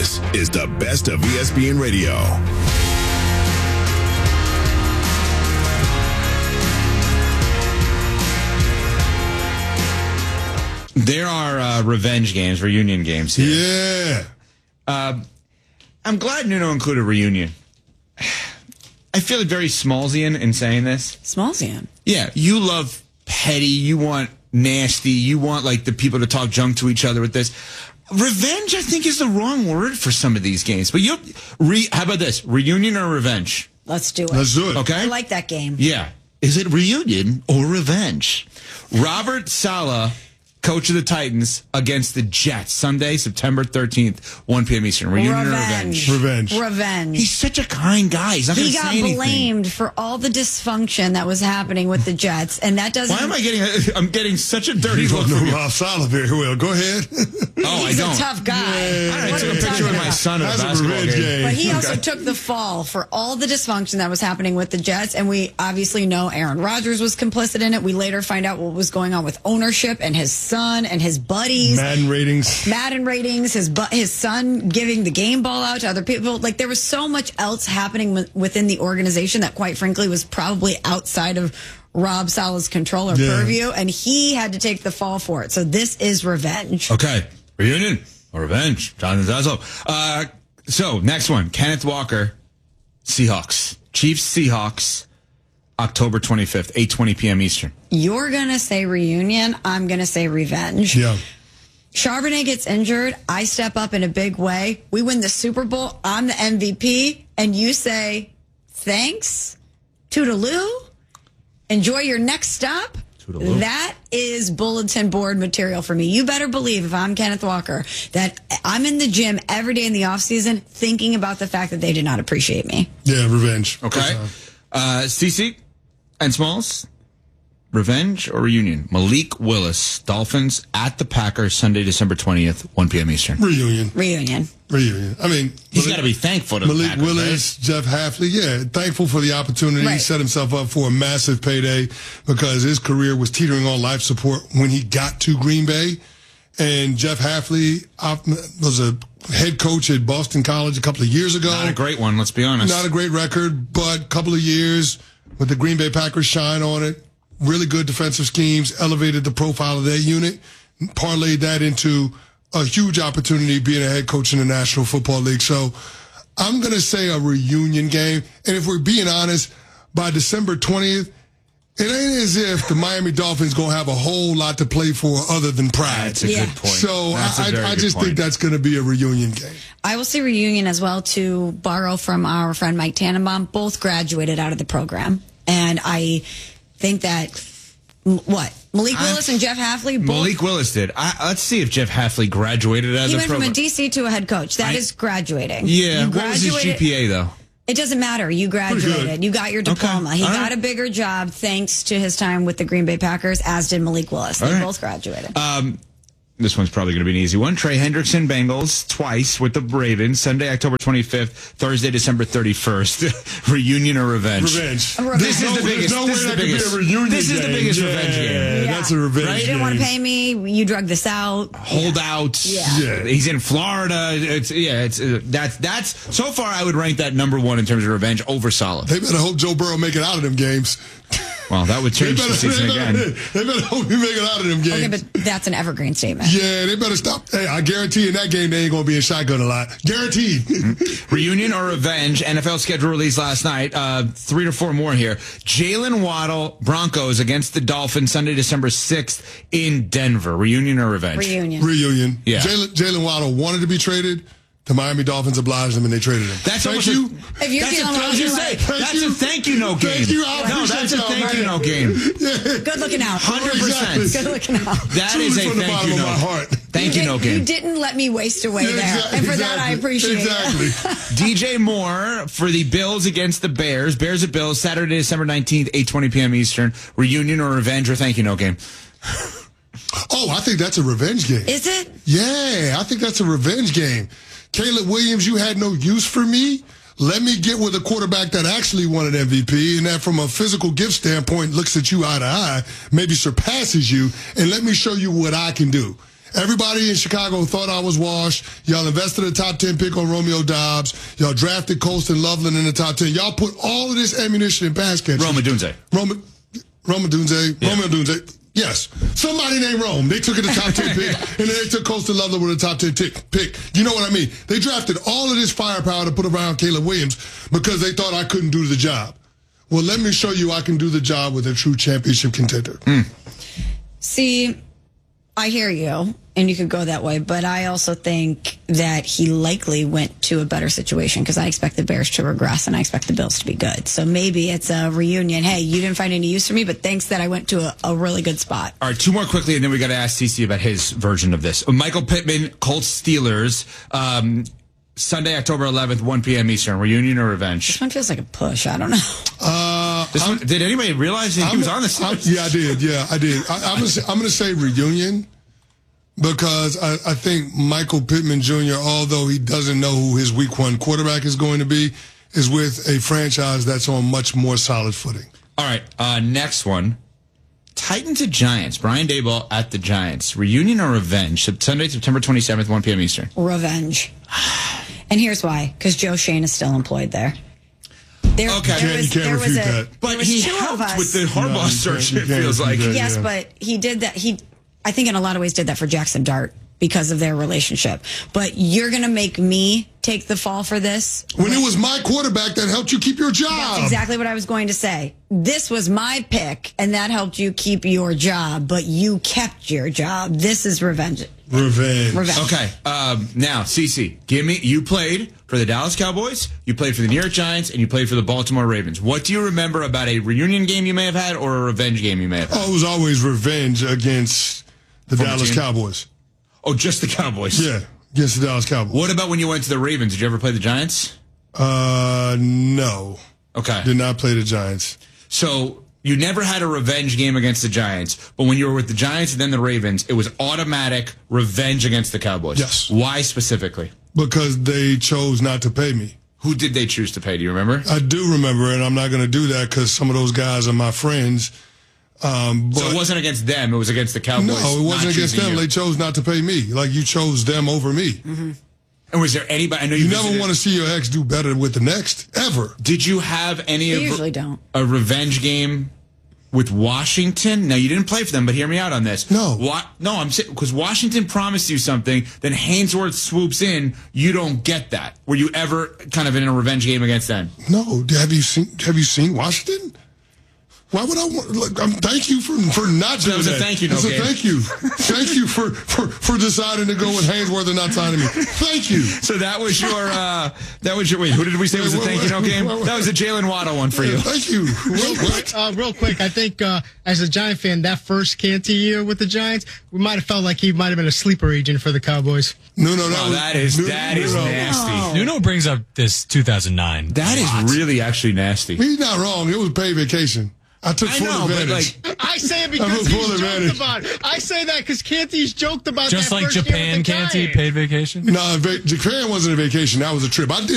This is the best of ESPN Radio. There are revenge games, reunion games here. Yeah. I'm glad Nuno included reunion. I feel like very Smallsian in saying this. Smallsian? Yeah, you love petty, you want nasty, you want like the people to talk junk to each other with this. Revenge, I think, is the wrong word for some of these games. But how about this? Reunion or revenge? Let's do it. Let's do it. Okay. I like that game. Yeah. Is it reunion or revenge? Robert Saleh, coach of the Titans, against the Jets, Sunday, September 13th, 1 p.m. Eastern. Reunion or revenge? Revenge. He's such a kind guy. He's not going to say anything. He got blamed for all the dysfunction that was happening with the Jets, and that doesn't... Why am I getting... I'm getting such a dirty You look don't from know you. Rob Saleh very well. Go ahead. Oh, He's I don't. a tough guy. I What took are a we picture talking with my about? son at a That's a basketball revenge game. But he also took the fall for all the dysfunction that was happening with the Jets, and we obviously know Aaron Rodgers was complicit in it. We later find out what was going on with ownership and his son and his buddies. Madden ratings, his son giving the game ball out to other people. Like, there was so much else happening within the organization that, quite frankly, was probably outside of Rob Saleh's control or purview, and he had to take the fall for it. So this is revenge. Okay. Reunion or revenge? Jonathan Zazo. So, next one. Kenneth Walker, Seahawks. Chiefs, Seahawks, October 25th, 8:20 p.m. Eastern. You're going to say reunion. I'm going to say revenge. Yeah. Charbonnet gets injured. I step up in a big way. We win the Super Bowl. I'm the MVP. And you say, thanks, toodaloo. Enjoy your next stop. Toodaloo. That is bulletin board material for me. You better believe, if I'm Kenneth Walker, that I'm in the gym every day in the offseason thinking about the fact that they did not appreciate me. Yeah, revenge. Okay. CC and Smalls, revenge or reunion? Malik Willis, Dolphins at the Packers, Sunday, December 20th, 1 p.m. Eastern. Reunion. I mean, He's got to be thankful to Malik the Packers, Willis, right? Jeff Hafley, yeah, thankful for the opportunity. Right. He set himself up for a massive payday because his career was teetering on life support when he got to Green Bay. And Jeff Hafley was a head coach at Boston College a couple of years ago. Not a great one, let's be honest. Not a great record, but a couple of years with the Green Bay Packers shine on it. Really good defensive schemes, elevated the profile of that unit, parlayed that into a huge opportunity being a head coach in the National Football League. So I'm going to say a reunion game. And if we're being honest, by December 20th, it ain't as if the Miami Dolphins going to have a whole lot to play for other than pride. That's a good point. So That's a very I good just point. think that's going to be a reunion game. I will say reunion as well, to borrow from our friend Mike Tannenbaum. Both graduated out of the program. And I think that, Malik Willis and Jeff Hafley both. Malik Willis did. Let's see if Jeff Hafley graduated out of He the went from program. a DC to a head coach. That is graduating. Yeah. You What was his graduated- GPA, though? It doesn't matter. You graduated. You got your diploma. Okay. He All got right. a bigger job thanks to his time with the Green Bay Packers, as did Malik Willis. They All right. both graduated. This one's probably going to be an easy one. Trey Hendrickson, Bengals, twice with the Ravens. Sunday, October 25th. Thursday, December 31st. Reunion or revenge? Revenge. This is the biggest. No way This is the that could be biggest. a reunion This is the game. biggest Yeah, revenge game. Yeah. That's a revenge Right? You game. didn't want to pay me. You drug this out. Holdouts. Yeah. He's in Florida. That's so far. I would rank that number one in terms of revenge over Saleh. They better hope Joe Burrow make it out of them games. Well, that would change the season again. They better hope he make it out of them games. Okay, but that's an evergreen statement. Yeah, they better stop. Hey, I guarantee in that game they ain't going to be in shotgun a lot. Guaranteed. Reunion or revenge? NFL schedule released last night. 3 to 4 more here. Jalen Waddle, Broncos against the Dolphins, Sunday, December 6th in Denver. Reunion or revenge? Reunion. Reunion. Yeah. Jalen Waddle wanted to be traded. The Miami Dolphins obliged him and they traded him. That's Thank almost you. If you're that's dealing a, I was with gonna say, that's a thank you note game. Thank you. I No, that's a appreciate thank you y'all, note game. Good looking out. 100%. Good looking out. That is a Truly from the thank bottom you of note. my heart. Thank you note You game. didn't let me waste away Yeah, there. exactly, And for that, I appreciate exactly. it. DJ Moore for the Bills against the Bears. Bears at Bills, Saturday, December 19th, 8:20 p.m. Eastern. Reunion or revenge or thank you note game? Oh, I think that's a revenge game. Is it? Yeah, I think that's a revenge game. Caleb Williams, you had no use for me. Let me get with a quarterback that actually won an MVP and that from a physical gift standpoint looks at you eye to eye, maybe surpasses you, and let me show you what I can do. Everybody in Chicago thought I was washed. Y'all invested a top 10 pick on Romeo Dobbs. Y'all drafted Colston Loveland in the top 10. Y'all put all of this ammunition in pass catchers. Rome Odunze. Romeo Odunze. Yes. Somebody named Rome. They took it a top 10 pick, and then they took Colston Loveland with a top 10 pick. You know what I mean? They drafted all of this firepower to put around Caleb Williams because they thought I couldn't do the job. Well, let me show you I can do the job with a true championship contender. See, I hear you, and you could go that way, but I also think that he likely went to a better situation because I expect the Bears to regress and I expect the Bills to be good. So maybe it's a reunion. Hey, you didn't find any use for me, but thanks that I went to a really good spot. All right, two more quickly, and then we got to ask CC about his version of this. Michael Pittman, Colts Steelers, Sunday, October 11th, 1 p.m. Eastern. Reunion or revenge? This one feels like a push. I don't know. Did anybody realize that he was on this? Yeah, I did. Yeah, I did. I'm going to say reunion because I think Michael Pittman Jr., although he doesn't know who his week one quarterback is going to be, is with a franchise that's on much more solid footing. All right, next one. Titans at Giants. Brian Daboll at the Giants. Reunion or revenge? Sunday, September 27th, 1 p.m. Eastern. Revenge. And here's why. Because Joe Shane is still employed there. You can't refute that. But he helped with the Harbaugh search, it feels like. Yes, but he did that. I think in a lot of ways did that for Jackson Dart because of their relationship. But you're going to make me take the fall for this? When it was my quarterback that helped you keep your job. That's exactly what I was going to say. This was my pick, and that helped you keep your job, but you kept your job. This is revenge. Revenge. Okay. Now, CC, you played for the Dallas Cowboys, you played for the New York Giants, and you played for the Baltimore Ravens. What do you remember about a reunion game you may have had or a revenge game you may have had? Oh, it was always revenge against the Dallas Cowboys. Oh, just the Cowboys? Yeah, against the Dallas Cowboys. What about when you went to the Ravens? Did you ever play the Giants? No. Okay. Did not play the Giants. So you never had a revenge game against the Giants, but when you were with the Giants and then the Ravens, it was automatic revenge against the Cowboys. Yes. Why specifically? Because they chose not to pay me. Who did they choose to pay? Do you remember? I do remember, and I'm not going to do that because some of those guys are my friends. But so it wasn't against them. It was against the Cowboys. No, it wasn't against them. They chose not to pay me. Like you chose them over me. Mm-hmm. And was there anybody? I know you never want to see your ex do better with the next ever. Did you have any a revenge game with Washington? Now you didn't play for them, but hear me out on this. No, I'm saying because Washington promised you something, then Hainsworth swoops in. You don't get that. Were you ever kind of in a revenge game against them? No. Have you seen Washington? Why would I want? Look, thank you for not doing that. That was a thank you. That's a thank you. Thank you for deciding to go with Hainsworth and not signing me. Thank you. So that was your. Wait, who did we say was a thank you no game? That was a Jalen Waddle one for you. Thank you. Real quick. I think as a Giant fan, that first Canty year with the Giants, we might have felt like he might have been a sleeper agent for the Cowboys. No, that is nasty. Nuno brings up this 2009. That is really actually nasty. He's not wrong. It was paid vacation. I took full advantage. I say it because he's joked about it. I say that because Canty's joked about just that like first Japan year with the Canty Giants. paid vacation. No, Japan wasn't a vacation. That was a trip. I did